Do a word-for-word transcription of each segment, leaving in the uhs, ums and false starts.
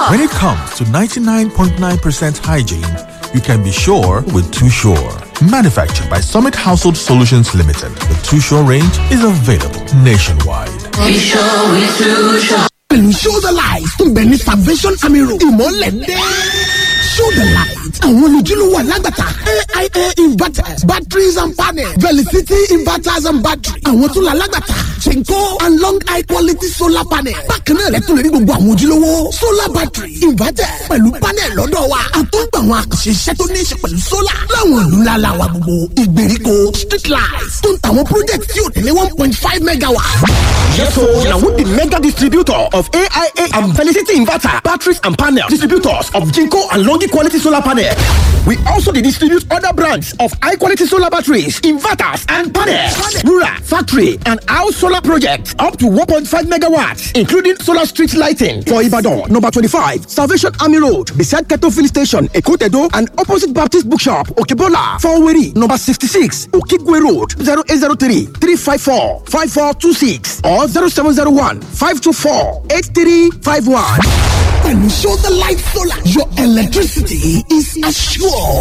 When it comes to ninety-nine point nine percent hygiene, you can be sure with Too Sure. Manufactured by Summit Household Solutions Limited, the Too Sure range is available nationwide. Be sure with Too Sure. Show the light to Benin Salvation Army Road. Ìmọ̀lẹ̀ Show the light. Àwọn olùdílówó alágbàtà A I A inverters, batteries and panels, Velicity inverters and batteries. Àwọn tó la alágbàtà Chenko and long high quality solar panel. Bákan náà lẹ́tọ̀ lè rí gbogbo àwọn ojúlówó solar battery, inverter pẹ̀lú panel lọ́dọ̀ wa. Àtúngbà àwọn àkànṣe iṣẹ́ tó ní í ṣe pẹ̀lú solar. Láwọn ìlú ńlá la wa gbogbo ìgbèríko street lights tó ń tàwọn project tí ò tẹ̀lé one point five megawatt. Yes, so now with the mega distributor of A I A and Felicity inverter, batteries and panels, distributors of Jinko and Longi quality solar panel. We also distribute other brands of high quality solar batteries, inverters and panels. Rural, factory and house solar projects up to one point five megawatts, including solar street lighting for Ibadan, number twenty-five, Salvation Army Road, beside Keto Filling Station, Ekotedo, and opposite Baptist Bookshop, Okebola, Faweri, number sixty-six, Okigwe Road, zero eight zero three, three five four, five four two six or zero seven zero one, five two four, eight three five one. When you show the light solar, your electricity is assured.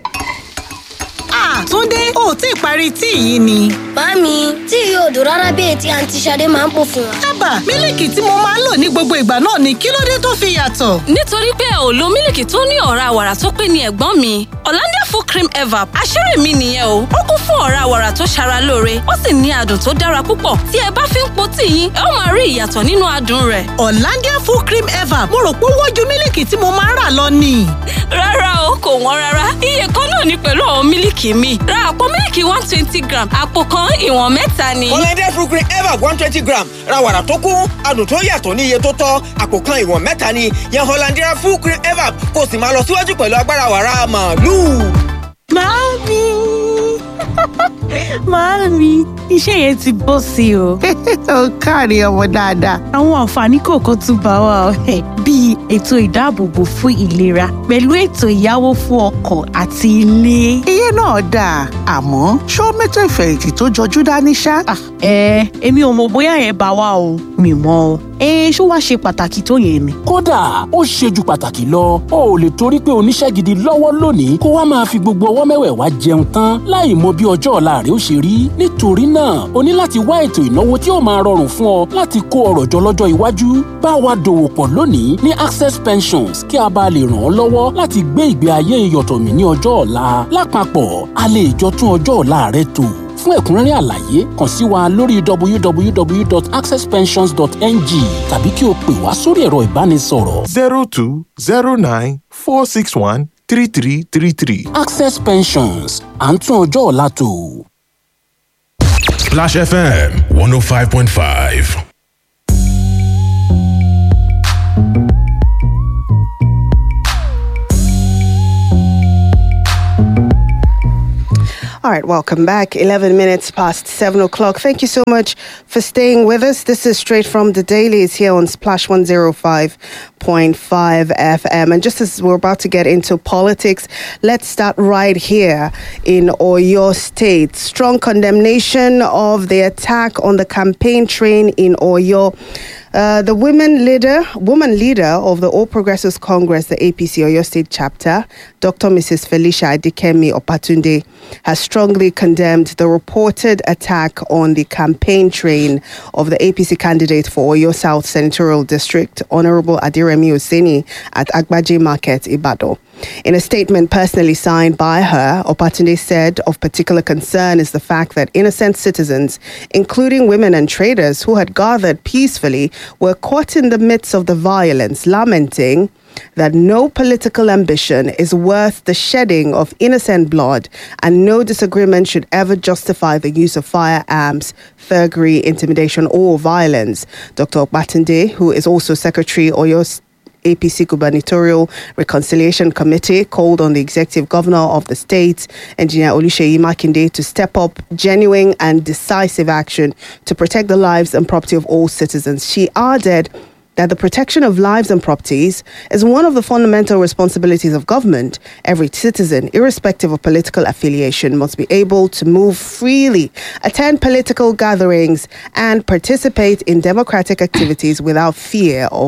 Ah, Túndé, o tí ì parí tíì yìí ni. Màámi, tíì yóò dùn rárá bí ètí àǹtí Ṣadé máa ń pò fún wa. Ábà, mílìkì tí mo máa ń lò ní gbogbo ìgbà náà ni kí ló dé tó fi yàtọ̀? Nítorí pé ò lo mílìkì tó ní ọ̀rá wàrà tó pé ní ẹ̀gbọ́n mi. Hollandia full cream evap, àṣírí mi nìyẹn o. Ó kún fún ọ̀rá wàrà tó ṣara lóore, ó sì ní adùn tó dára púpọ̀. Tí ẹ bá fi ń po tíì yín, ẹ ó máa rí ìyàtọ̀ nínú adùn rẹ̀. Hollandia full cream evap, mo rò pé wọ́n ju mílìkì tí mo máa ń rà lọ ni. Rárá o, kò wọ́n rárá. Iye kan náà ni pẹ̀lú àwọn mílìkì mi. Ra àpò mílìkì one twenty gram, àpò kan ìwọ̀n mẹ́ta ni. Hollandia full cream evap one twenty gram, ra wàrà tó kún, adùn tó yàtọ̀ ní iye tó tọ́, àpò kan ìwọ̀n mẹ́ta ni. Yan Hollandia full cream evap kó sì máa lọ síwájú pẹ̀lú agbára wàrà màálù. Màámi! Màámi, iṣẹ́ yẹn ti bọ́ sí o. Ó kárí ọmọ dáadáa. Àwọn àǹfààní kọ̀ọ̀kan tún bá wa ọ̀hẹ́ bíi ètò ìdáàbòbò fún ìlera pẹ̀lú ètò ìyáwó fún ọkọ̀ àti ilé. Iye náà dáa, àmọ́ ṣó mẹ́tò ìfẹ̀yìntì tó jọjú dání ṣá? Ẹ èmi ò mọ̀ bóyá yẹn bá wa o, mi mọ̀ o. Ẹ ṣó wá ṣe pàtàkì tó yẹn ni. Kódà ó ṣe ju pàtàkì lọ, o ò lè torí pé oníṣẹ́ gidi lọ́wọ́ lónìí kó wá máa fi gbogbo ọwọ́ mẹ́wẹ̀ẹ̀wá jẹun tán láì mọ bí ọjọ́ ọ̀la rẹ̀ ó ṣe rí. Nítorí náà, o ní láti wá ètò ìnáwó tí ó máa rọrùn fún ọ láti kó ọrọ̀ jọ lọ́jọ́ iwájú. Bá wa dòwò pọ̀ lónìí ní Access Pensions kí a bá lè ràn ọ́ lọ́wọ́ láti gbé ìgbé ayé ìyọ̀tọ̀mí ní ọjọ́ ọ̀la. Lápapọ̀, a lè jọ tún ọjọ́ ọ̀la rẹ tò. Fún ẹ̀kúnrẹ́rẹ́ àlàyé, kàn sí wa lórí w w w dot access pensions dot n g tàbí kí o pè wá sórí ẹ̀rọ ìbánisọ̀rọ̀ zero two zero nine four six one three three three three. Access Pensions, à ń tún ọjọ́ ọ̀la tò. Splash F M one oh five point five. All right, welcome back. eleven minutes past seven o'clock. Thank you so much for staying with us. This is Straight from the Dailies here on Splash one oh five point five F M. And just as we're about to get into politics, let's start right here in Oyo State. Strong condemnation of the attack on the campaign train in Oyo. Uh, the women leader, woman leader of the All Progressives Congress, the A P C Oyo State chapter, Doctor Missus Felicia Adikemi Opatunde, has strongly condemned the reported attack on the campaign train of the A P C candidate for Oyo South Senatorial District, Honorable Adiremi Oseni, at Agbaje Market, Ibadan. In a statement personally signed by her, Opatunde said of particular concern is the fact that innocent citizens, including women and traders who had gathered peacefully, were caught in the midst of the violence, lamenting that no political ambition is worth the shedding of innocent blood and no disagreement should ever justify the use of firearms, thuggery, intimidation, or violence. Doctor Opatunde, who is also Secretary Oyo A P C Gubernatorial Reconciliation Committee, called on the executive governor of the state, Engineer Oluseyi Makinde, to step up genuine and decisive action to protect the lives and property of all citizens. She added that the protection of lives and properties is one of the fundamental responsibilities of government. Every citizen, irrespective of political affiliation, must be able to move freely, attend political gatherings, and participate in democratic activities without fear of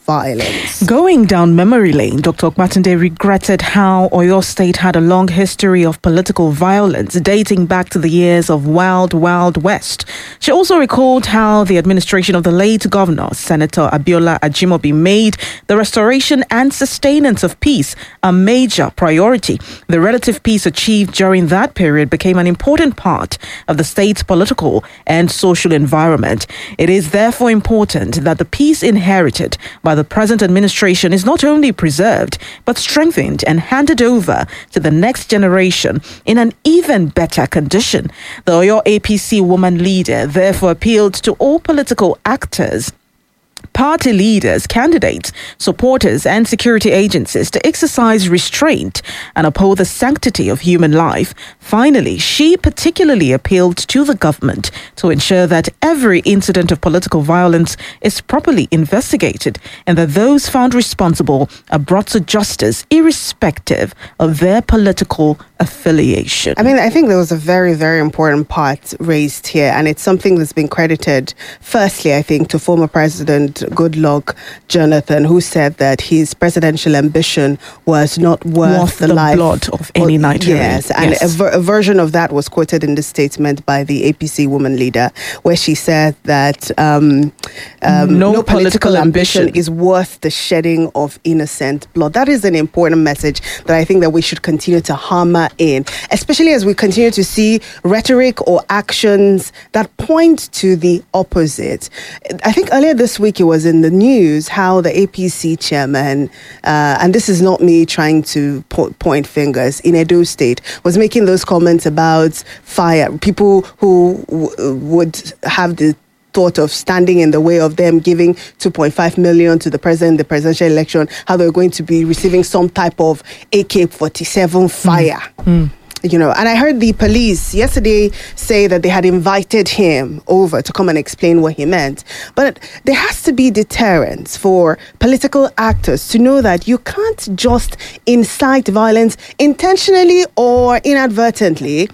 violence. Going down memory lane, Doctor Okpatunde regretted how Oyo State had a long history of political violence dating back to the years of Wild Wild West. She also recalled how the administration of the late governor, Senator Abiola Ajimobi, made the restoration and sustenance of peace a major priority. The relative peace achieved during that period became an important part of the state's political and social environment. It is therefore important that the peace inherited by the present administration is not only preserved, but strengthened and handed over to the next generation in an even better condition. The Oyo A P C woman leader therefore appealed to all political actors, party leaders, candidates, supporters, and security agencies to exercise restraint and uphold the sanctity of human life. Finally, she particularly appealed to the government to ensure that every incident of political violence is properly investigated and that those found responsible are brought to justice, irrespective of their political affiliation. I mean, I think there was a very, very important part raised here, and it's something that's been credited, firstly, I think, to former President Goodluck Jonathan, who said that his presidential ambition was not worth, worth the, the life blood of any Nigerian. Yes, and yes. A, ver- a version of that was quoted in the statement by the A P C woman leader, where she said that um, um, no, no political, political ambition. ambition is worth the shedding of innocent blood. That is an important message that I think that we should continue to hammer in, especially as we continue to see rhetoric or actions that point to the opposite. I think earlier this week it was in the news how the A P C chairman, uh, and this is not me trying to po- point fingers, in Edo State, was making those comments about fire, people who w- would have the thought of standing in the way of them giving two point five million to the president in the presidential election, how they're going to be receiving some type of A K forty-seven fire. Mm. Mm. You know, and I heard the police yesterday say that they had invited him over to come and explain what he meant. But there has to be deterrence for political actors to know that you can't just incite violence intentionally or inadvertently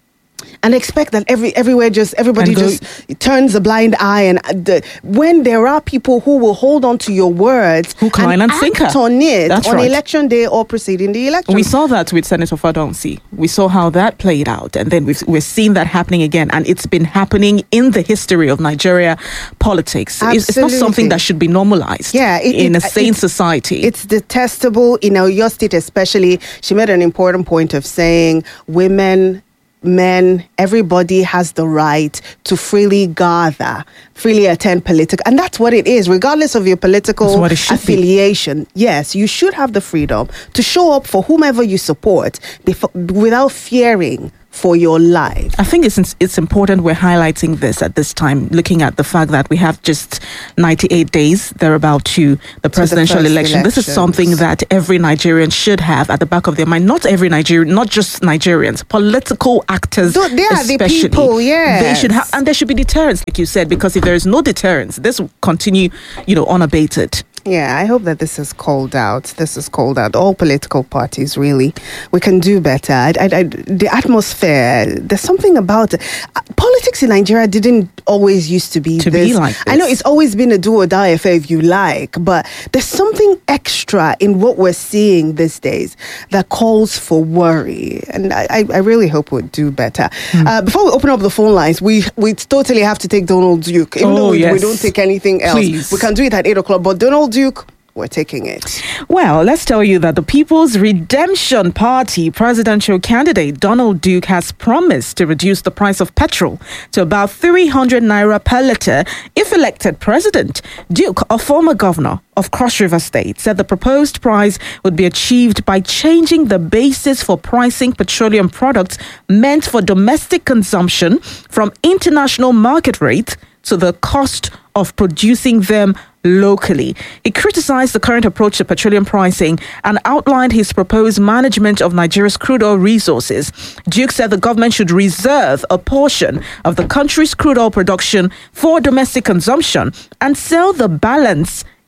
and expect that every everywhere just everybody go, just turns a blind eye. And the, when there are people who will hold on to your words who climb and and act sinker on it That's on right. election day or preceding the election. We saw that with Senator Fadonsi. We saw how that played out, and then we've, we're seeing that happening again, and it's been happening in the history of Nigeria politics. It's, it's not something that should be normalized yeah, it, in it, a sane it, society. It's detestable. In your state especially, she made an important point of saying women, men, everybody has the right to freely gather, freely attend political, and that's what it is, regardless of your political affiliation. Be. Yes, you should have the freedom to show up for whomever you support before, without fearing for your life. I think it's it's important we're highlighting this at this time, looking at the fact that we have just ninety-eight days thereabout to the presidential the election. elections. This is something that every Nigerian should have at the back of their mind. Not every Nigerian, not just Nigerians, political actors so they are especially. The people, yes. They should have, and there should be deterrence, like you said, because if there is no deterrence, this will continue, you know, unabated. Yeah, I hope that this is called out. This is called out. All political parties, really. We can do better. I, I, I, the atmosphere, there's something about it. Uh, politics in Nigeria didn't always used to be to this. be like this. I know it's always been a do or die affair if you like, but there's something extra in what we're seeing these days that calls for worry. And I, I, I really hope we'll do better. Mm. Uh, before we open up the phone lines, we, we totally have to take Donald Duke. Even oh, though we, yes. we don't take anything else. Please. We can do it at eight o'clock, but Donald Duke, we're taking it. Well, let's tell you that the People's Redemption Party presidential candidate Donald Duke has promised to reduce the price of petrol to about three hundred naira per litre if elected president. Duke, a former governor of Cross River State, said the proposed price would be achieved by changing the basis for pricing petroleum products meant for domestic consumption from international market rates to the cost of producing them locally. He criticized the current approach to petroleum pricing and outlined his proposed management of Nigeria's crude oil resources. Duke said the government should reserve a portion of the country's crude oil production for domestic consumption and sell the balance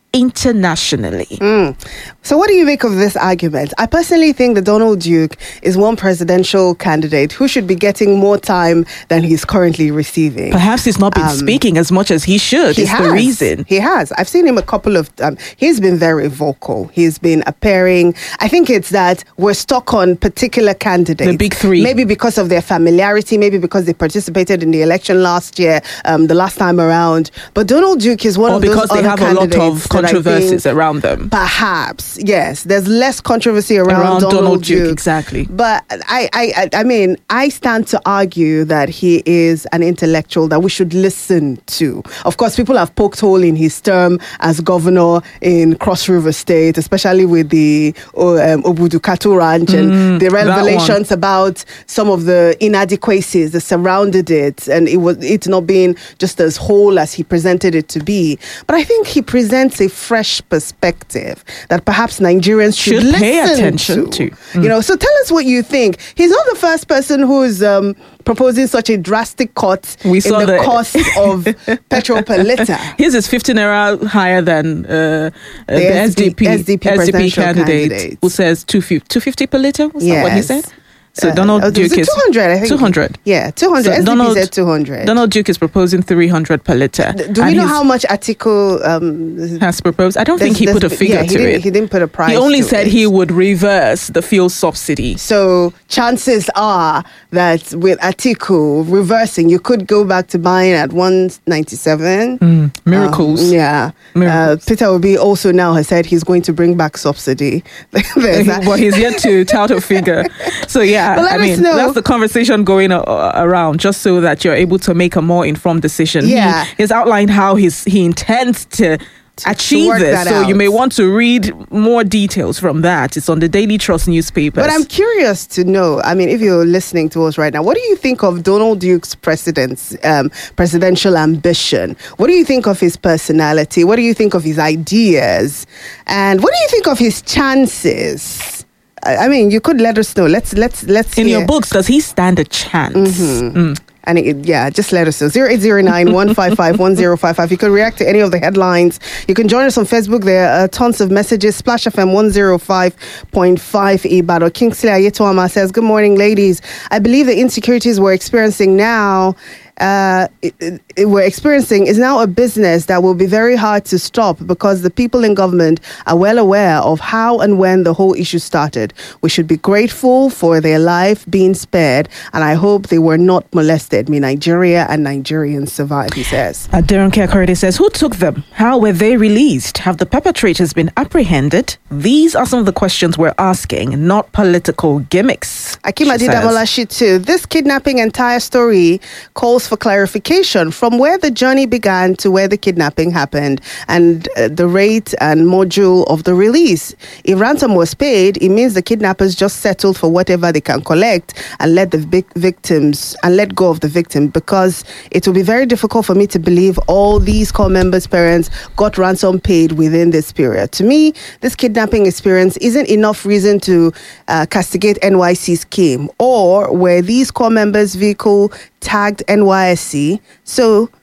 internationally. Mm. So what do you make of this argument? I personally think that Donald Duke is one presidential candidate who should be getting more time than he's currently receiving. Perhaps he's not been um, speaking as much as he should. He is has. the reason. He has. I've seen him a couple of um, he's been very vocal. He's been appearing. I think it's that we're stuck on particular candidates. The big three. Maybe because of their familiarity, maybe because they participated in the election last year, um, the last time around. But Donald Duke is one or of those because they other have a lot of controversies around them. Perhaps, yes. There's less controversy around, around Donald, Donald Duke, Duke. Exactly. But I, I, I mean, I stand to argue that he is an intellectual that we should listen to. Of course, people have poked hole in his term as governor in Cross River State, especially with the um, Obudu Ranch and mm, the revelations about some of the inadequacies that surrounded it, and it was it not being just as whole as he presented it to be. But I think he presents a fresh perspective that perhaps Nigerians should, should pay listen attention to. to. Mm. You know, so tell us what you think. He's not the first person who's um, proposing such a drastic cut we in saw the, the cost of petrol per litre. His is fifteen naira higher than uh, the, the S D P, S D P, S D P candidate, candidate who says two fifty per litre. Was yes. that what he said? So uh, Donald oh, Duke is two hundred. I think two hundred. Yeah, two hundred. So S D P Donald, said two hundred. Donald Duke is proposing three hundred per litre. D- do we know how much Atiku um, has proposed? I don't think he put a figure yeah, he to didn't, it. He didn't put a price. He only to said it. he would reverse the fuel subsidy. So chances are that with Atiku reversing, you could go back to buying at one ninety-seven. Mm, miracles. Um, yeah. Miracles. Uh, Peter Obi also now has said he's going to bring back subsidy. Well, he's yet to tout a figure. So yeah, but let I us mean, know. that's the conversation going uh, around, just so that you're able to make a more informed decision. Yeah. He has outlined how he's, he intends to To, achieve to this, so out. you may want to read more details from that. It's on the Daily Trust newspapers. But I'm curious to know, I mean, if you're listening to us right now, what do you think of Donald Duke's president's um, presidential ambition? What do you think of his personality? What do you think of his ideas? And what do you think of his chances? I mean, you could let us know. Let's let's let's. In hear. your books, does he stand a chance? Mm-hmm. Mm. And it, yeah, just let us know. zero eight zero nine, one five five, one zero five five. You can react to any of the headlines. You can join us on Facebook. There are tons of messages. Splash F M one oh five point five Ibadan. Kingsley Ayetoama says, good morning, ladies. I believe the insecurities we're experiencing now Uh, it, it, we're experiencing is now a business that will be very hard to stop because the people in government are well aware of how and when the whole issue started. We should be grateful for their life being spared, and I hope they were not molested. May Nigeria and Nigerians survive, he says. Uh, Darren Kekorede says, who took them? How were they released? Have the perpetrators been apprehended? These are some of the questions we're asking, not political gimmicks. Akim Adidamola Shitu, this kidnapping entire story calls for clarification from where the journey began to where the kidnapping happened and uh, the rate and module of the release. If ransom was paid, it means the kidnappers just settled for whatever they can collect and let the vic- victims and let go of the victim, because it will be very difficult for me to believe all these core members' parents got ransom paid within this period. To me, this kidnapping experience isn't enough reason to uh, castigate N Y C scheme, or where these core members' vehicle tagged N Y S C, so